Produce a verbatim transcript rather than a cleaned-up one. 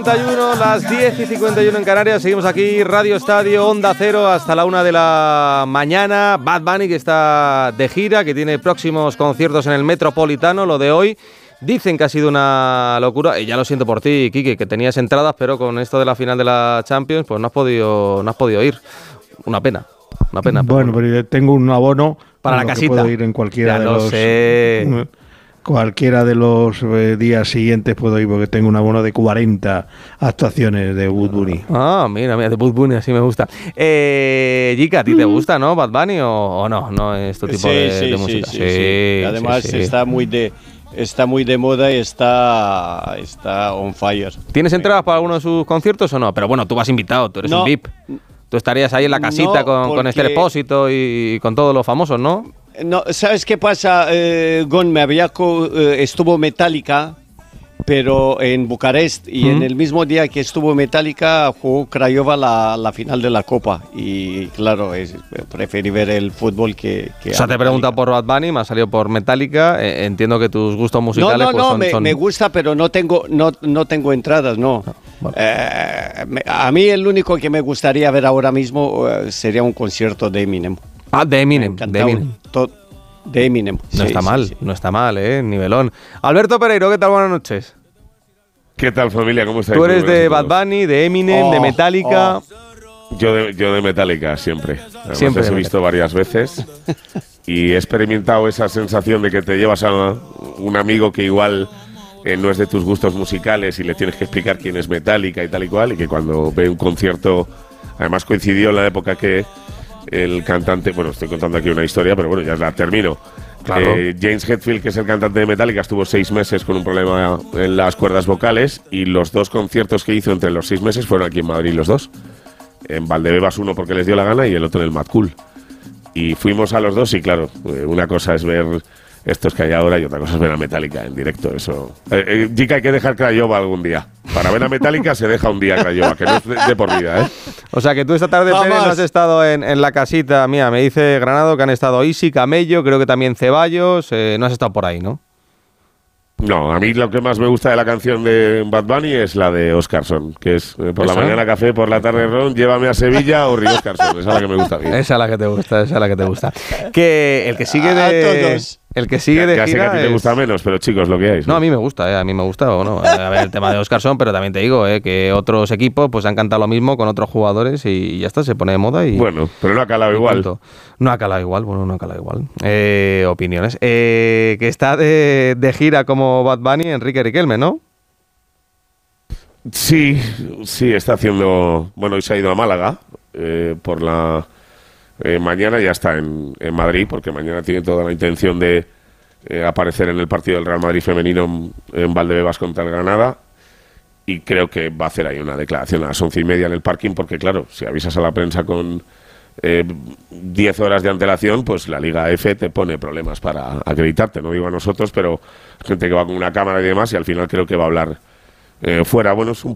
cincuenta y uno, las diez y cincuenta y uno en Canarias. Seguimos aquí, Radio Estadio, Onda Cero, hasta la una de la mañana. Bad Bunny, que está de gira, que tiene próximos conciertos en el Metropolitano. Lo de hoy dicen que ha sido una locura. Y ya lo siento por ti, Quique, que tenías entradas, pero con esto de la final de la Champions, pues no has podido, no has podido ir. Una pena, una pena. Pero bueno, pero tengo un abono para la casita. Puedo ir en cualquiera ya de lo los... sé. Cualquiera de los eh, días siguientes puedo ir porque tengo un abono de cuarenta actuaciones de Bad Bunny. Ah, mira, mira, de Bad Bunny, así me gusta. Eh, Gica, ¿a ti te gusta, no, Bad Bunny o, o no? No es tu tipo sí, de, sí, de sí, música. Sí, sí, sí. Además sí, sí. está muy de está muy de moda y está está on fire. ¿Tienes entradas para alguno de sus conciertos o no? Pero bueno, tú vas invitado, tú eres no, un V I P. Tú estarías ahí en la casita no, con, porque... con Esther Expósito y con todos los famosos, ¿no? No, ¿sabes qué pasa, eh, Gon? Me había co eh, estuvo Metallica, pero en Bucarest, y ¿Mm? en el mismo día que estuvo Metallica jugó Craiova la, la final de la Copa, y claro, es, preferí ver el fútbol que... que o sea, te he preguntado por Bad Bunny, me ha salido por Metallica, eh, entiendo que tus gustos musicales... No, no, pues no, son, me, son... me gusta, pero no tengo, no, no tengo entradas, no. Ah, vale. eh, me, a mí el único que me gustaría ver ahora mismo uh, sería un concierto de Eminem. Ah, de Eminem, de Eminem. De Eminem. No sí, está sí, mal, sí. no está mal, eh, nivelón. Alberto Pereiro, ¿qué tal? Buenas noches. ¿Qué tal, familia? ¿Cómo estáis? Tú eres de Bad Bunny, de Eminem, oh, de Metallica. Oh. Yo, de, yo de Metallica, siempre. Además, siempre. Los he visto varias veces y he experimentado esa sensación de que te llevas a un amigo que igual eh, no es de tus gustos musicales y le tienes que explicar quién es Metallica y tal y cual, y que cuando ve un concierto, además coincidió en la época que el cantante, bueno, estoy contando aquí una historia, pero bueno, ya la termino. Claro. Eh, James Hetfield, que es el cantante de Metallica, estuvo seis meses con un problema en las cuerdas vocales y los dos conciertos que hizo entre los seis meses fueron aquí en Madrid, los dos. En Valdebebas uno porque les dio la gana y el otro en el Mad Cool. Y fuimos a los dos y claro, una cosa es ver estos que hay ahora y otra cosa es ver a Metallica en directo. Eso. Eh, eh, Gica, hay que dejar Craiova algún día. Para ver a Metallica se deja un día Craiova, que no es de, de por vida, ¿eh? O sea, que tú esta tarde, Pérez, no has estado en, en la casita mía. Me dice Granado que han estado Isi, Camello, creo que también Ceballos. Eh, no has estado por ahí, ¿no? No, a mí lo que más me gusta de la canción de Bad Bunny es la de Oscarson, que es eh, por la ¿Esa? mañana café, por la tarde ron, llévame a Sevilla o Río Oscarson. Esa es la que me gusta a mí. Esa es la que te gusta, esa es la que te gusta. Que el que sigue de... A todos. El que sigue de ya, ya gira sé que a ti es... te gusta menos, pero chicos, lo que hay. No, a mí me gusta, eh, a mí me gusta o no. A ver, el tema de Oscarson, pero también te digo eh, que otros equipos pues han cantado lo mismo con otros jugadores y ya está, se pone de moda y... Bueno, pero no ha calado igual. Punto. No ha calado igual, bueno, no ha calado igual. Eh, opiniones. Eh, que está de, de gira como Bad Bunny, Enrique Riquelme, ¿no? Sí, sí, está haciendo... Bueno, hoy se ha ido a Málaga eh, por la... Eh, mañana ya está en, en Madrid, porque mañana tiene toda la intención de eh, aparecer en el partido del Real Madrid femenino en, en Valdebebas contra el Granada, y creo que va a hacer ahí una declaración a las once y media en el parking, porque claro, si avisas a la prensa con eh, diez horas de antelación, pues la Liga F te pone problemas para acreditarte, no digo a nosotros, pero gente que va con una cámara y demás, y al final creo que va a hablar eh, fuera. Bueno, es un